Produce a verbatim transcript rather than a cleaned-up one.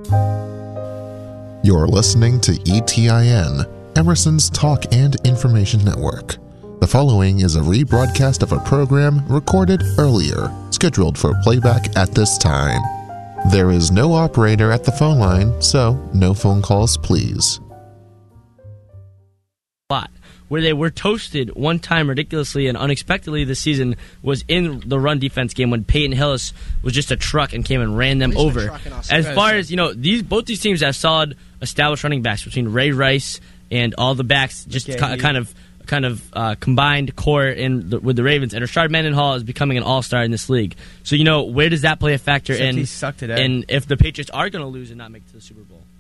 You're listening to E T I N, Emerson's Talk and Information Network. The following is a rebroadcast of a program recorded earlier, scheduled for playback at this time. There is no operator at the phone line, so no phone calls, please. Lot where they were toasted one time ridiculously and unexpectedly this season was in the run defense game when Peyton Hillis was just a truck and came and ran them over. As far as, you know, these both these teams have solid established running backs between Ray Rice and all the backs, just okay, kind of kind of uh, combined core in the, with the Ravens. And Rashard Mendenhall is becoming an all-star in this league. So, you know, where does that play a factor Except in? He sucked today. And if the Patriots are going to lose and not make it to the Super Bowl?